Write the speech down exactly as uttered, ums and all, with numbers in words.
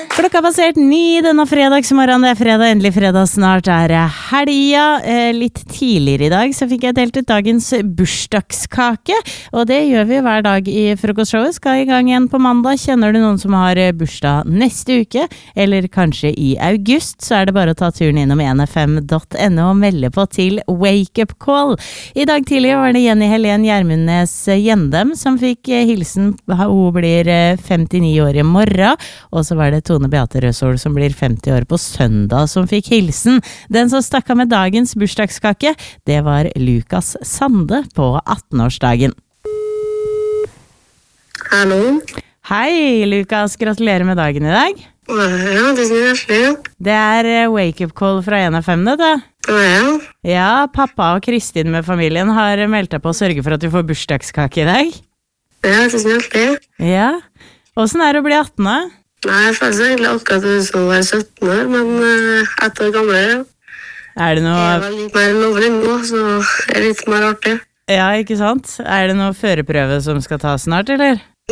Klokka har passert ni denne fredagsmorgen, det er fredag, endelig fredag, snart er det helga. Eh, litt tidligere i dag så fikk jeg delt ut dagens bursdagskake, og det gjør vi hver dag i frokostshowet. Skal i gang igjen på mandag. Kjenner du noen som har bursdag neste uke, eller kanskje i august, så er det bare å ta turen innom en f m punktum n o og melde på til Wake Up Call. I dag tidlig var det Jenny Helen Gjermundnes Gjendem som fikk hilsen. Hun blir femtini år i morgen, og så var det Tone Beate Røsol som blir femti år på søndag som fikk hilsen. Den som stakk av med dagens bursdagskake, det var Lukas Sande på atten-årsdagen. Hallo. Hei Lukas, gratulerer med dagen i dag. Ja, det er hjertelig. Det er Wake Up Call fra en f m, dette. Ja. Ja, pappa og Kristin med familien har meldt deg på å sørge for at du får bursdagskake i dag. Ja, det er hjertelig. Ja. Hvordan er det å bli atten da? Nei, jeg føler seg egentlig akkurat som å være sytten år, men uh, ett år gamle, ja. Er det noe... Jeg er vel litt mer lovlig nå, så det er litt mer artig. Ja, ikke sant? Er det noe førerprøve som skal ta snart, eller?